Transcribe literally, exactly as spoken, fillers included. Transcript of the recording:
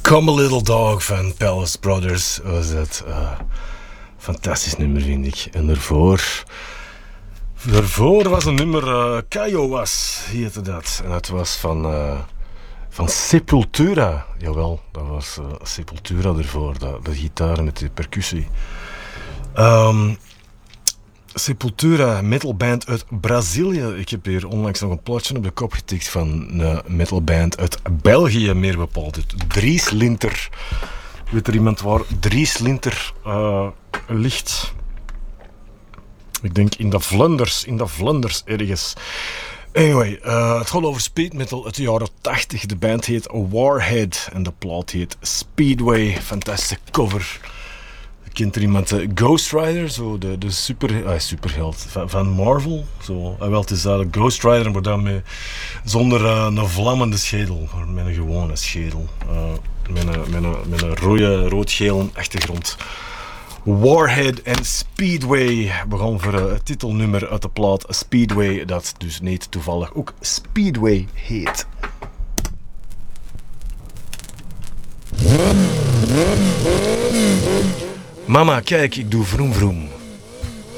Come a Little Dog van Palace Brothers was dat. Uh, fantastisch nummer, vind ik. En daarvoor... Daarvoor was een nummer... Uh, Kaiowas heette dat. En dat was van... Uh, van Sepultura. Jawel, dat was uh, Sepultura ervoor. Dat, de gitaar met de percussie. Um, Sepultura, metalband uit Brazilië. Ik heb hier onlangs nog een plaatje op de kop getikt van een metalband uit België, meer bepaald. Het Dries Linter. Weet er iemand waar Dries Linter uh, ligt? Ik denk in de Vlaanders, in de Vlaanders ergens. Anyway, uh, het gaat over speed metal uit de jaren tachtig. De band heet Warhead en de plaat heet Speedway. Fantastische cover. Kent er iemand uh, Ghost Rider, zo de, de super, uh, superheld van, van Marvel? Zo, uh, wel, het is uh, Ghost Rider, maar dan met, zonder uh, een vlammende schedel, maar met een gewone schedel. Uh, met een, met een, met een rode, rood-gele achtergrond. Warhead en Speedway. We gaan voor uh, het titelnummer uit de plaat Speedway, dat dus niet toevallig ook Speedway heet. Mama, kijk, ik doe vroom vroom.